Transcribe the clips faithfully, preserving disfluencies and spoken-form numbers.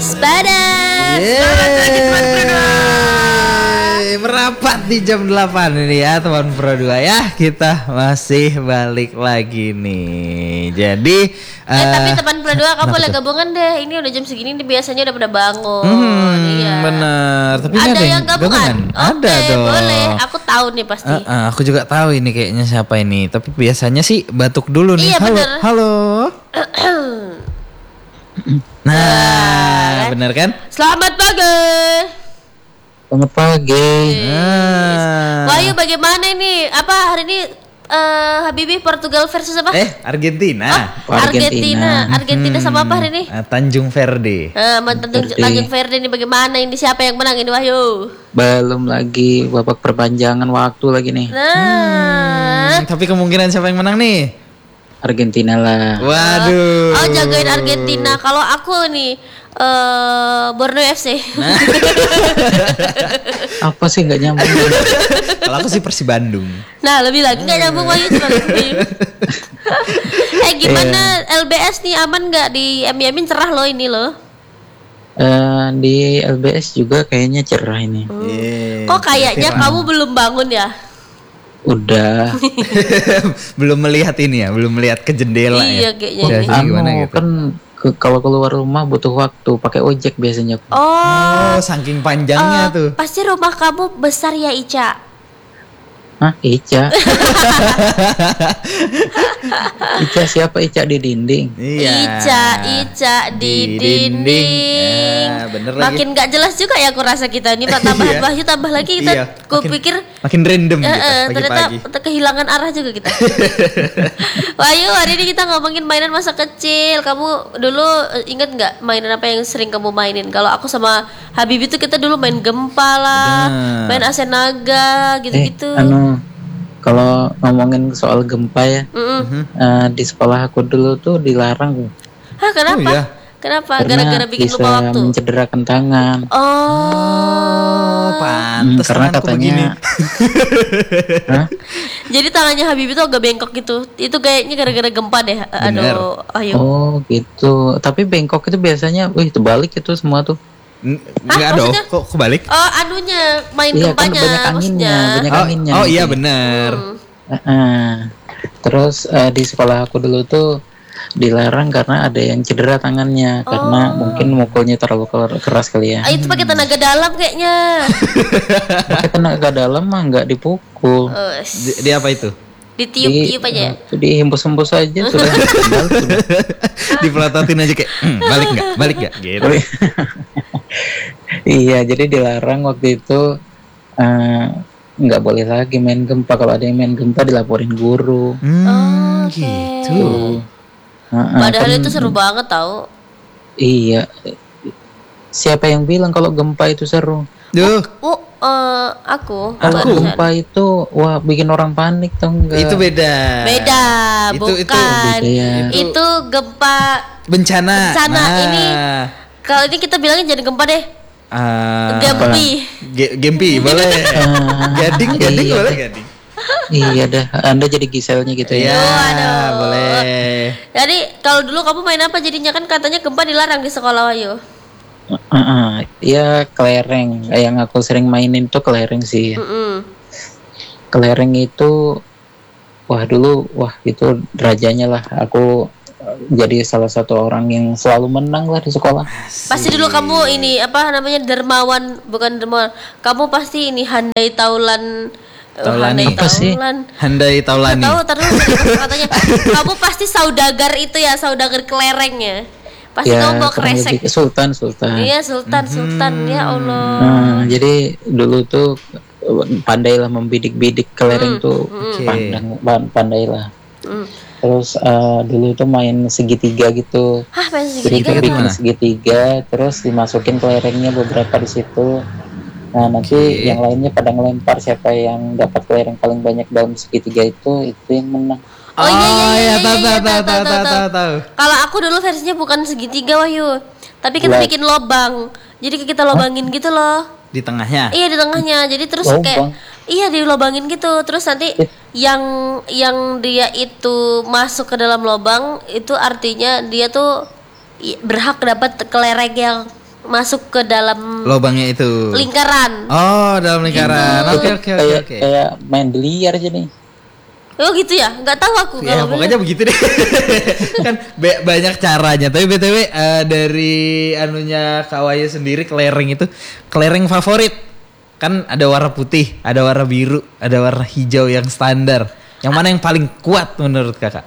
waspada. Merapat di jam delapan ini ya teman Pro dua ya. Kita masih balik lagi nih. Jadi Eh uh, tapi teman Pro dua kamu boleh gabungan deh. Ini udah jam segini nih biasanya udah pada bangun. Hmm, iya. Bener. Tapi ada, ada yang gabungan? gabungan? Ada okay, dong. Boleh. Aku tahu nih pasti. Uh, uh, aku juga tahu ini kayaknya siapa ini. Tapi biasanya sih batuk dulu nih. Iya, halo, bener. halo. Nah, uh, bener kan? Selamat pagi. Selamat pagi. Nah. Wahyu bagaimana ini? Apa hari ini uh, Habibie Portugal versus apa? Eh, Argentina. Oh, Argentina. Argentina. Argentina hmm, sama apa hari ini? Uh, Tanjung Verde. Uh, Tanjung, Tanjung Verde ini bagaimana ini? Siapa yang menang ini Wahyu? Belum lagi, babak perpanjangan waktu lagi nih. Nah. Hmm, tapi kemungkinan siapa yang menang nih? Argentina lah. Waduh. Oh, jagain Argentina. Kalau aku nih Uh, Borneo F C. Nah. Apa sih nggak nyambung? Kalau aku sih Persib Bandung. Nah lebih lagi nggak nyambung lagi coba. Eh gimana yeah. L B S nih aman nggak di M Y M cerah loh ini loh? Uh, di L B S juga kayaknya cerah ini. Hmm. Yeah. Kok kayaknya kamu belum bangun ya? Udah. Belum melihat ini ya, belum melihat ke jendela iya, ya. Kayaknya oh, gitu. Anu, gitu. Kan ke, kalau keluar rumah butuh waktu, pakai ojek biasanya. Oh, oh saking panjangnya uh, tuh. Pasti rumah kamu besar ya Ica? Hah, Ica? Ica siapa? Ica di dinding. Iya. Ica, Ica di, di dinding. dinding. Ya, bener lagi. Makin nggak jelas juga ya aku rasa kita ini tambahan Wahyu tambah lagi kita. Iya. Ku makin, pikir makin random uh, kita uh, ternyata kehilangan arah juga kita. Wahyu, hari ini kita ngomongin mainan masa kecil. Kamu dulu inget nggak mainan apa yang sering kamu mainin? Kalau aku sama Habibie tuh kita dulu main gempa lah, bener. Main Asenaga gitu-gitu. Eh, anu kalau ngomongin soal gempa ya, mm-hmm. uh, di sekolah aku dulu tuh dilarang. Hah, kenapa? Oh, iya? Kenapa? Karena gara-gara bikin lupa waktu. Mencederakan tangan. Oh, oh pantes hmm, karena katanya. Jadi tangannya Habibie tuh agak bengkok gitu. Itu kayaknya gara-gara gempa deh. Bener. Aduh, ayo. Oh gitu. Tapi bengkok itu biasanya, wih terbalik itu semua tuh. Enggak dong, kok kebalik? Oh, anunya main iya, gempanya kan banyak anginnya, banyak oh, anginnya. Oh iya benar. Hmm. Uh-uh. Terus uh, di sekolah aku dulu tuh dilarang karena ada yang cedera tangannya oh. karena mungkin mukulnya terlalu keras kali ya. Ah, itu pakai tenaga dalam kayaknya. Pakai tenaga dalam mah nggak dipukul. Oh, di, di apa itu? Ditiup-tiup aja. Uh, dihembus-hembus aja sudah. sudah. Dipelototin aja kayak hm, balik nggak, balik nggak, gitu. Iya, jadi dilarang waktu itu nggak uh, boleh lagi main gempa. Kalau ada yang main gempa dilaporin guru. Hmm, oh, okay. Gitu. Uh, Padahal kan, itu seru banget tau. Iya. Siapa yang bilang kalau gempa itu seru? Duh. Oh, uh, aku. Kalau gempa itu wah bikin orang panik tau enggak? Itu beda. Beda, itu, bukan. Itu, beda, ya. itu, itu gempa bencana. Bencana nah. ini. Kalau ini kita bilangnya jadi gempa deh. Uh, Gempi. Ge- Gempi boleh. Uh, gading, gading iya, boleh gading. Iya dah, Anda jadi Giselnya gitu ya. Iya, boleh. Jadi kalau dulu kamu main apa jadinya kan katanya gempa dilarang di sekolah Wahyu. Uh-uh. Ya kelereng. Yang aku sering mainin tuh kelereng sih. Uh-uh. Kelereng itu, wah dulu, wah itu rajanya lah. Aku jadi salah satu orang yang selalu menang lah di sekolah. Pasti dulu kamu ini apa namanya dermawan, bukan dermawan. Kamu pasti ini handai taulan. Taulani. Apa sih? Handai Taulani. Tahu terus katanya. Kamu pasti saudagar itu ya, saudagar kelerengnya. Pasti ya, kamu bawa kresek. Sultan, Sultan. Iya, Sultan, hmm. Sultan. Ya Allah. Nah, jadi dulu tuh pandailah membidik-bidik kelereng hmm. tuh. Okay. Pandang, pandailah. Hmm. Terus uh, dulu tuh main segitiga gitu. Hah, main segitiga jadi gimana? Segitiga, terus dimasukin kelerengnya beberapa di situ. Nah nanti okay. yang lainnya pada ngelempar, siapa yang dapat kelereng paling banyak dalam segitiga itu itu yang menang. Oh iya iya iya, tahu tahu tahu tahu tahu. Kalau aku dulu versinya bukan segitiga Wahyu, tapi kita Lep. bikin lobang. Jadi kita lobangin huh? gitu loh. Di tengahnya? Iya di tengahnya. Jadi terus lobang. kayak iya dilobangin gitu. Terus nanti eh. yang yang dia itu masuk ke dalam lobang itu artinya dia tuh berhak dapat kelereng yang masuk ke dalam lubangnya itu. lingkaran. Oh, dalam lingkaran. Oke oke oke Kayak oke. kayak main biliar aja nih. Oh gitu ya? Nggak tahu aku Ya kalau pokoknya begitu deh. Kan be- banyak caranya. Tapi B T W eh, dari anunya Kak Wahyu sendiri kelereng itu kelereng favorit. Kan ada warna putih, ada warna biru, ada warna hijau yang standar. Yang mana yang paling kuat menurut Kakak?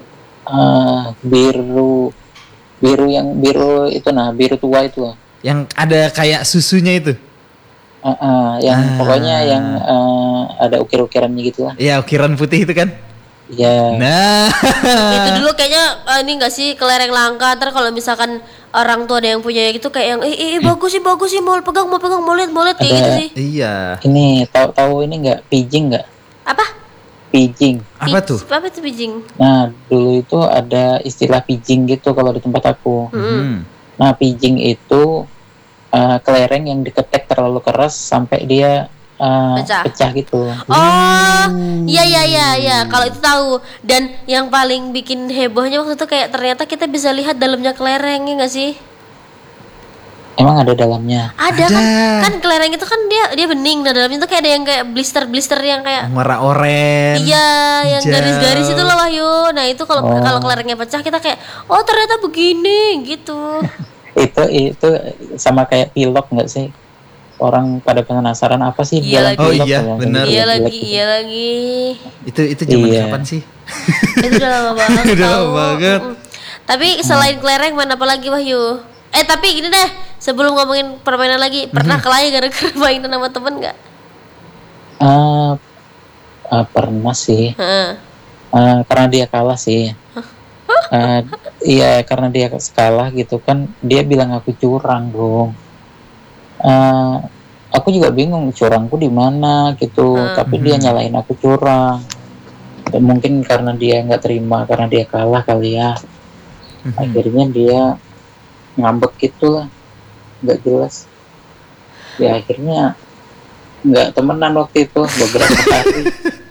Ah, biru biru yang biru itu nah, biru tua itu. Yang ada kayak susunya itu. Ah, ah, yang Ah. pokoknya yang ah, ada ukir-ukirannya gitu lah. Ya ukiran putih itu kan. Ya. Nah. itu dulu kayaknya eh, ini nggak sih kelereng langka. Ntar kalau misalkan orang tua ada yang punya gitu kayak yang eh, eh bagus sih bagus sih mau pegang mau pegang mau lihat mau lihat kayak Ada. gitu sih. Iya. Ini tahu tahu ini nggak pijing nggak? Apa? Pijing. Apa Pij- tuh? Apa itu bijing? Nah, dulu itu ada istilah pijing gitu kalau di tempat aku. Hmm. Nah, pijing itu uh, kelereng yang diketek terlalu keras sampai dia uh, Pecah. pecah gitu. Oh, iya iya iya iya. Kalau itu tahu. Dan yang paling bikin hebohnya waktu itu kayak ternyata kita bisa lihat dalamnya kelereng ya nggak sih? Emang ada dalamnya. Ada, Ada. kan? Kan kelereng itu kan dia dia bening. Nah dalamnya tuh kayak ada yang kayak blister blister yang kayak Warna oranye. iya, yang hijau. garis-garis itu loh Wahyu. Nah itu kalau Oh. kalau kelerengnya pecah kita kayak oh ternyata begini gitu. Itu itu sama kayak pilok nggak sih? Orang pada penasaran apa sih Iya dalam lagi. Oh pilok? iya, Kalau yang bener. jelek-jelek Iya lagi, gitu. iya lagi. Itu itu zaman Iya. kapan sih? Itu udah lama banget. Udah tahu. lama banget. Mm-mm. Tapi selain kelereng mana apa lagi Wahyu? Eh tapi gini deh, sebelum ngomongin permainan lagi, pernah kelai gara-gara mainan sama temen nggak? Ah, ah, pernah sih. Heeh. Ah, karena dia kalah sih. Ah, iya karena dia kalah gitu kan, dia bilang aku curang dong. Ah, aku juga bingung curangku di mana gitu, Hmm. tapi dia nyalain aku curang. Dan mungkin karena dia nggak terima karena dia kalah kali ya. Akhirnya dia ngambek gitulah, nggak jelas. Ya akhirnya nggak temenan waktu itu beberapa hari.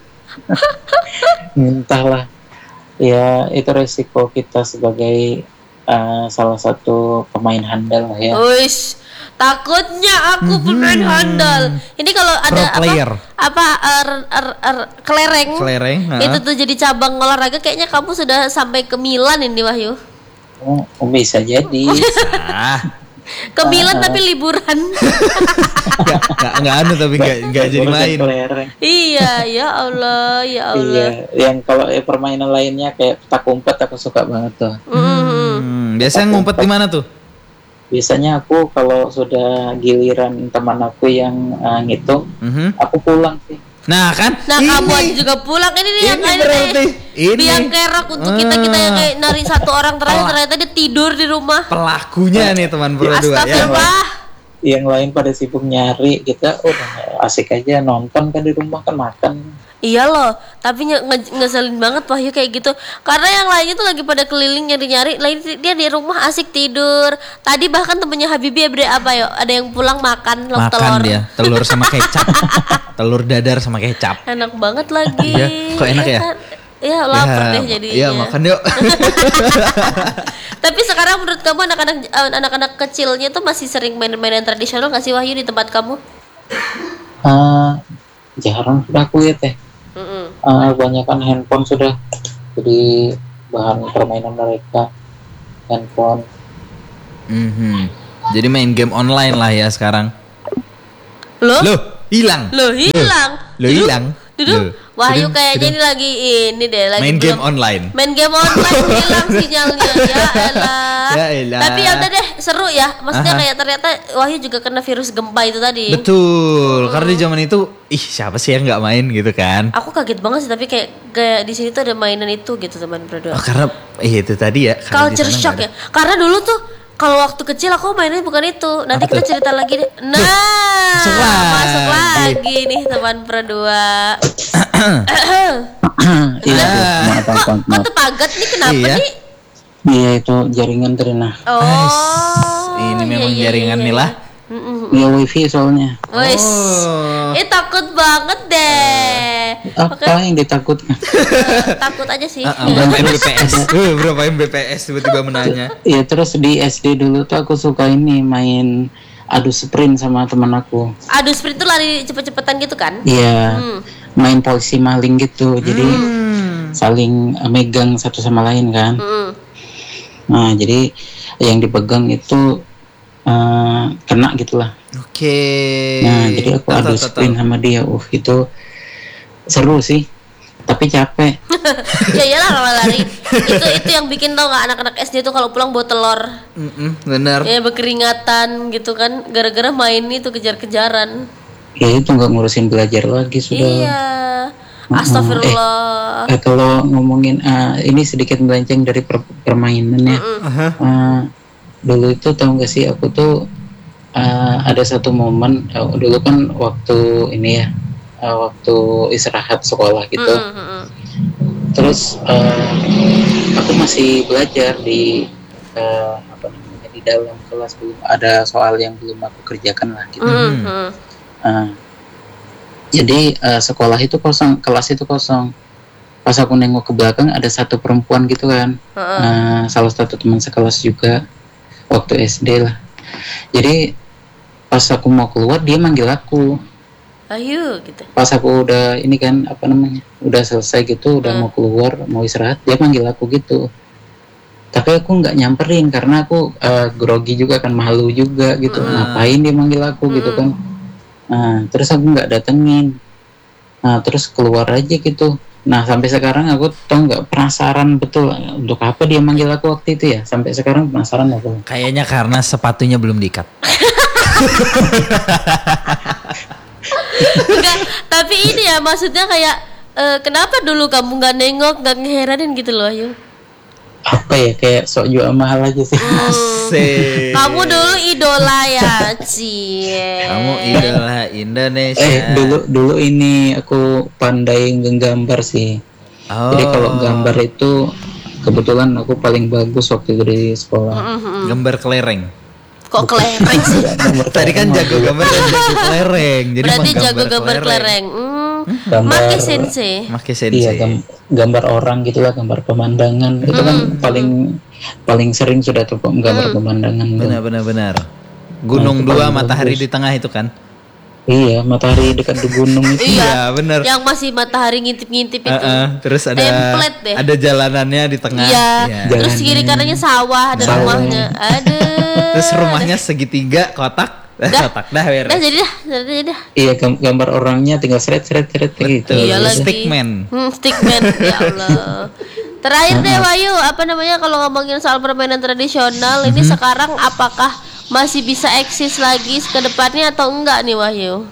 Entahlah. Ya itu resiko kita sebagai uh, salah satu pemain handal lah ya. Uish, takutnya aku pemain handal. Ini kalau ada Pro player. apa apa er, er, er, kelereng, Kelereng, ha. itu tuh jadi cabang olahraga. Kayaknya kamu sudah sampai ke Milan ini Wahyu. Oh, oh, bisa jadi. Ah, Ke Milan tapi liburan. nggak nggak nggak anu tapi nggak nggak jadi Urusan main. kelereng. Iya, ya Allah, ya Allah. Iya, yang kalau eh, permainan lainnya kayak petak umpet aku suka banget tuh. Hmm, biasanya ngumpet di mana tuh? Biasanya aku kalau sudah giliran teman aku yang uh, ngitung, Mhm. aku pulang sih. Nah kan, Nah, ini, kamu aja juga pulang ini nih yang ini kayak berarti ini biang kerok untuk kita kita yang kayak nari satu orang terakhir Pelak- ternyata dia tidur di rumah. pelakunya nih teman berdua ya. Astagfirullah. Yang lain pada sibuk nyari, kita udah asik aja nonton kan di rumah kan makan. Iya loh, tapi nye- nge- ngeselin banget Wahyu kayak gitu. Karena yang lainnya tuh lagi pada keliling nyari-nyari, lain dia di rumah asik tidur. Tadi bahkan temennya Habibie ada apa ya? Ada yang pulang makan log Makan telur. dia, telur sama kecap. Telur dadar sama kecap. Enak banget lagi. Iya, kok enak ya? kan? Iya, lapar Ya, deh jadinya. Iya, makan yuk. Tapi sekarang menurut kamu anak-anak eh, anak-anak kecilnya tuh masih sering main-mainan tradisional nggak sih Wahyu di tempat kamu? Ah, jarang sudah aku lihat ya. Mm-mm. Ah, banyakan handphone sudah jadi bahan permainan mereka. Handphone. Mhm. Jadi main game online lah ya sekarang. Loh? Loh, hilang. Loh hilang. Loh, Duduk, hilang. Duduk. Loh, Wahyu sudah- kayaknya sudah. ini lagi ini deh lagi Main game belum- online. Main game online hilang sinyalnya. Ya elah. Ya elah. Tapi ya udah deh seru ya. Maksudnya Aha. kayak ternyata Wahyu juga kena virus gempa itu tadi. Betul, karena di zaman itu ih siapa sih yang nggak main gitu kan? Aku kaget banget sih tapi kayak kayak di sini tuh ada mainan itu gitu teman berdua. Oh, karena iya itu tadi ya. karena di Culture sana shock nggak ya. Karena dulu tuh kalau waktu kecil aku mainnya bukan itu. Nanti Apa kita tuh? cerita lagi deh. Nah, masuk lagi. masuk lagi nih teman berdua. Iya, Ah. maaf, maaf, Kok, maaf, kok maaf. terpagat nih kenapa Iya. nih? Iya itu jaringan Trina. Oh, Ais, ini iya, memang iya, jaringan iya, nih iya. lah. Mm-mm. Ya wifi soalnya. Wes, Oh. eh takut banget deh. Oke, Apa yang ditakutkan? takut aja sih. Ah, ah, berapa M B P S? Eh, berapa M B P S tiba-tiba menanya. Ya terus di S D dulu tuh aku suka ini main adu sprint sama teman aku. Aduh, sprint tuh lari cepet-cepetan gitu kan? Iya. Hmm. Main polisi maling gitu. Jadi Hmm. saling eh, megang satu sama lain kan. Mm-mm. Nah, jadi yang dipegang itu eh, kena gitulah. Oke. Nah, jadi aku Tahu, adu tahu, tahu, sprint tahu. sama dia. Uh, itu seru sih. Tapi capek. Ya iyalah kalau lari. itu itu yang bikin tau nggak anak-anak S D tuh kalau pulang bawa telur. Mm-mm, benar. Ya berkeringatan gitu kan gara-gara main itu kejar-kejaran. Ya itu nggak ngurusin belajar lagi sudah. Iya. Astagfirullah. Eh, kalau ngomongin eh, ini sedikit melenceng dari per- permainannya. Aha. Eh, dulu itu tahu nggak sih aku tuh eh, ada satu momen eh, dulu kan waktu ini ya eh, waktu istirahat sekolah gitu. Mm-mm. Terus eh, aku masih belajar di eh, apa namanya di dalam kelas, belum ada soal yang belum aku kerjakan lah gitu. Mm-mm. Eh, jadi eh, sekolah itu kosong, kelas itu kosong. Pas aku nengok ke belakang ada satu perempuan gitu kan, Heeh. Eh, salah satu teman sekelas juga waktu S D lah. Jadi pas aku mau keluar dia manggil aku. Ayo gitu. Pas aku udah ini kan apa namanya udah selesai gitu, udah Hmm. mau keluar mau istirahat, dia manggil aku gitu. Tapi aku nggak nyamperin karena aku eh, grogi juga kan, malu juga gitu. Hmm. Ngapain dia manggil aku gitu kan? Nah, terus aku nggak datengin. Nah, terus keluar aja gitu. Nah, sampai sekarang aku tau nggak penasaran betul untuk apa dia manggil aku waktu itu ya. Sampai sekarang penasaran aku. Kayaknya karena sepatunya belum diikat. Enggak, tapi ini ya maksudnya kayak eh, kenapa dulu kamu nggak nengok, nggak ngeheranin gitu loh, Ayu? Apa ya, kayak sok jual mahal aja sih. Asik. Kamu dulu idola ya, Cie. Kamu idola Indonesia. Eh, dulu dulu ini aku pandai nggambar sih. Oh. Jadi kalau gambar itu kebetulan aku paling bagus waktu itu di sekolah. gambar kelereng. Kok kelereng sih? Gambar Tadi kan kelereng, jago gambar dan jago kelereng. Jadi Berarti mah jago gambar kelereng. Hmm. Gambar- Make sensei. Make Iya, sensei. gam- gambar orang gitulah, gambar pemandangan. Itu kan paling paling sering sudah tuh gambar pemandangan. tuh. Benar benar benar. Gunung Nah, itu dua, paling matahari bagus. di tengah itu kan? Iya, matahari dekat di gunung itu. Iya, benar. Yang masih matahari ngintip-ngintip itu. Heeh, terus ada Template deh. ada jalanannya di tengah. Iya. Iya. Terus kiri kanannya sawah, ada Sawah. rumahnya. Aduh. Terus rumahnya segitiga kotak. Dah. kotak dah beres. Dah jadi dah, jadi dah. Iya, gam- gambar orangnya tinggal seret-seret-seret gitu. Betul. Iya lagi. Stickman. Hmm, stickman. Ya Allah. Terakhir deh Wahyu, apa namanya kalau ngomongin soal permainan tradisional ini sekarang apakah masih bisa eksis lagi ke depannya atau enggak nih Wahyu?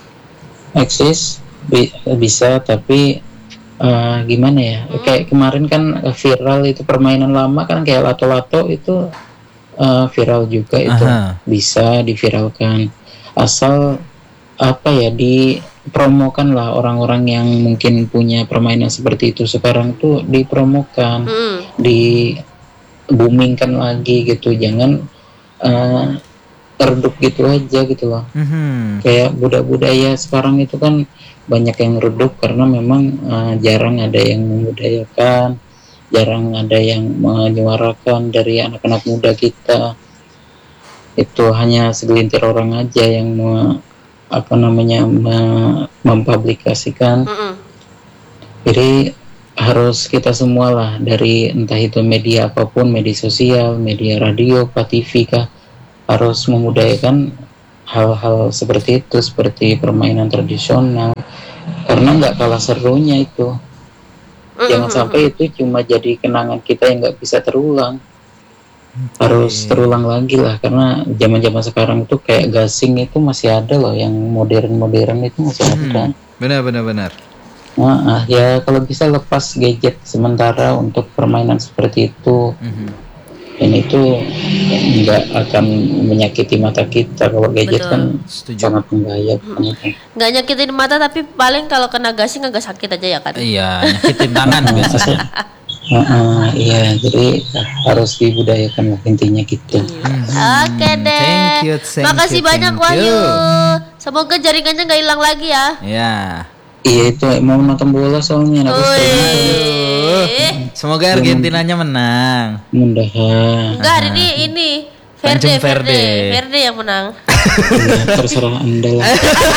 Eksis bi- bisa, tapi eh, gimana ya? Kayak kemarin kan eh, viral itu permainan lama kan, kayak lato-lato itu eh, viral juga itu. Aha. Bisa diviralkan asal apa ya, dipromokan lah orang-orang yang mungkin punya permainan seperti itu sekarang tuh, dipromokan, Hmm. di boomingkan lagi gitu. Jangan eh, redup gitu aja gitu loh. Mhm. Kayak budaya-budaya sekarang itu kan banyak yang redup karena memang eh, jarang ada yang membudayakan, jarang ada yang menyuarakan dari anak-anak muda kita. Itu hanya segelintir orang aja yang me- apa namanya me- mempublikasikan. Mm-mm. Jadi harus kita semua lah, dari entah itu media apapun, media sosial, media radio, P T V kah, harus memudayakan hal-hal seperti itu, seperti permainan tradisional, karena nggak kalah serunya itu. Jangan sampai itu cuma jadi kenangan kita yang nggak bisa terulang. Harus terulang lagi lah, karena zaman-zaman sekarang itu kayak gasing itu masih ada loh, yang modern-modern itu masih ada. Benar benar benar. Nah, ah, ya kalau bisa lepas gadget sementara untuk permainan seperti itu. Mhm. Dan itu nggak akan menyakiti mata kita. Kalau gadget Betul. kan Setuju. sangat membahayakan. Nggak nyakitin mata tapi paling kalau kena gasing agak sakit aja ya kan? Iya, nyakitin tangan biasanya. Heeh, iya, jadi harus dibudayakan lah intinya gitu. Oke deh. Thank you, thank Makasih you, banyak thank Wahyu. you. Semoga jaringannya nggak hilang lagi ya. Ya. Iya itu mau nonton bola soalnya aku streaming. Wih. Semoga Argentinanya menang. Mudahan. Enggak hari ini ini Tanjung Verde, Verde, Verde. Verde yang menang. Ya, terserah anda lah.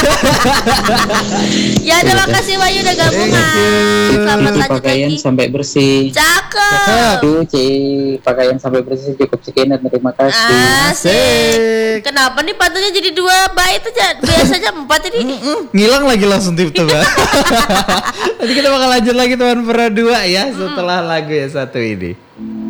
Ya udah makasih Wahyu udah gabung. Selamat Cuci lanjut pakaian lagi. sampai bersih. Cakep. Cuci pakaian sampai bersih cukup sekian dan terima kasih. Asik. Kenapa nih pantunya jadi dua bait aja? Biasanya empat ini. Mm, ngilang lagi langsung tiba-tiba. Nanti kita bakal lanjut lagi teman pera dua ya setelah lagu yang satu ini.